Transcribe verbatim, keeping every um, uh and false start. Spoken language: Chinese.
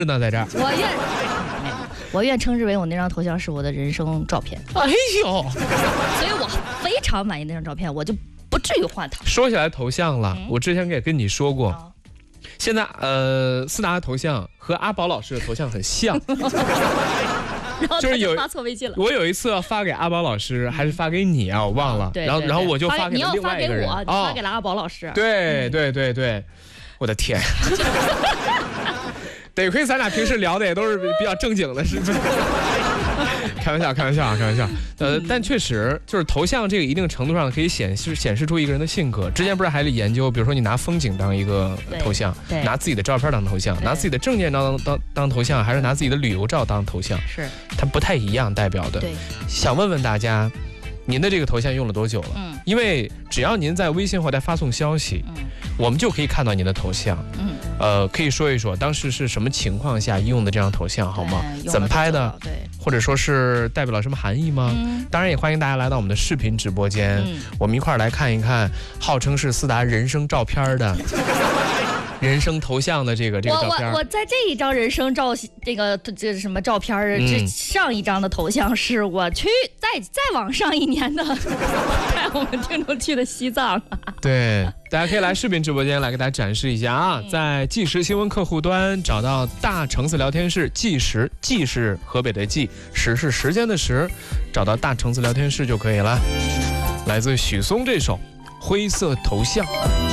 呢，在这儿。 我愿，我愿称之为我那张头像是我的人生照片。 哎呦， 所以我非常满意那张照片，我就不至于换它。 说起来头像了，嗯、我之前也跟你说过， 哦、 现在呃，思达的头像和阿宝老师的头像很像。 然后就是有发错微信了。 我有一次要发给阿宝老师，还是发给你啊？我忘了。 对， 然后然后我就发给了另外一个人。 你要发给我，你发给了阿宝老师。 对对对对，我的天！得亏咱俩平时聊的也都是比较正经的，是不是？开玩笑，开玩笑啊，开玩笑。呃，但确实就是头像这个一定程度上可以显示显示出一个人的性格。之前不是还得研究，比如说你拿风景当一个头像，拿自己的照片当头像，拿自己的证件当当当头像，还是拿自己的旅游照当头像？是，它不太一样代表的。对，想问问大家，您的这个头像用了多久了？嗯，因为只要您在微信后台发送消息，嗯，我们就可以看到您的头像。嗯，呃，可以说一说当时是什么情况下用的这张头像好吗？怎么拍的？对，或者说是代表了什么含义吗？嗯，当然也欢迎大家来到我们的视频直播间，嗯，我们一块儿来看一看，号称是思达人生照片的。人生头像的这个这个照片， 我我我在这一张人生照这个这什么照片，嗯，这上一张的头像是我去再再往上一年的带我们听众去的西藏。 对，大家可以来视频直播间来给大家展示一下啊，嗯，在纪实新闻客户端找到大橙子聊天室，纪实纪是河北的纪，时是时间的时，找到大橙子聊天室就可以了。来自许嵩这首《灰色头像》。